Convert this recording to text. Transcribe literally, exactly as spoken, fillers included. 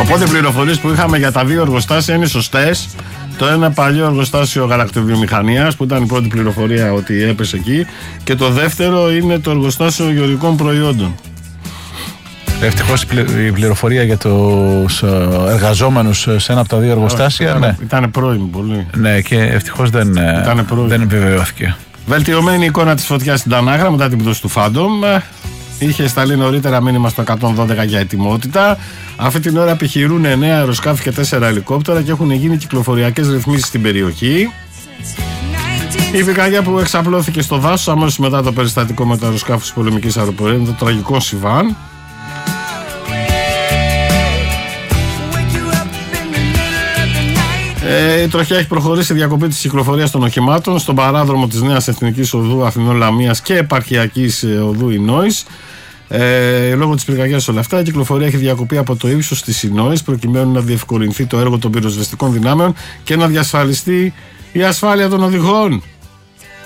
Οπότε οι πληροφορίες που είχαμε για τα δύο εργοστάσια είναι σωστές. Το ένα παλιό εργοστάσιο γαλακτοβιομηχανίας που ήταν η πρώτη πληροφορία ότι έπεσε εκεί, και το δεύτερο είναι το εργοστάσιο γεωργικών προϊόντων. Ευτυχώς η πληροφορία για τους εργαζόμενους σε ένα από τα δύο εργοστάσια ήταν, ναι. ήταν πρώιμη πολύ. Ναι, και ευτυχώς δεν, δεν επιβεβαιώθηκε. Βελτιωμένη εικόνα της φωτιάς στην Τανάγρα μετά την πτώση του Phantom. Είχε σταλεί νωρίτερα μήνυμα στο εκατόν δώδεκα για ετοιμότητα. Αυτή την ώρα επιχειρούν εννέα αεροσκάφη και τέσσερα ελικόπτερα και έχουν γίνει κυκλοφοριακές ρυθμίσεις στην περιοχή. Η πυρκαγιά που εξαπλώθηκε στο δάσος αμέσως μετά το περιστατικό με το αεροσκάφο της πολεμικής αεροπορίας, το τραγικό συμβάν. Ε, η τροχιά έχει προχωρήσει η διακοπή της κυκλοφορίας των οχημάτων στον παράδρομο της Νέας Εθνικής Οδού Αθηνών Λαμίας και Επαρχιακής Οδού Ινόης. Ε, λόγω της πυρκαγιάς όλα αυτά, η κυκλοφορία έχει διακοπεί από το ύψος της Ινόης προκειμένου να διευκολυνθεί το έργο των πυροσβεστικών δυνάμεων και να διασφαλιστεί η ασφάλεια των οδηγών.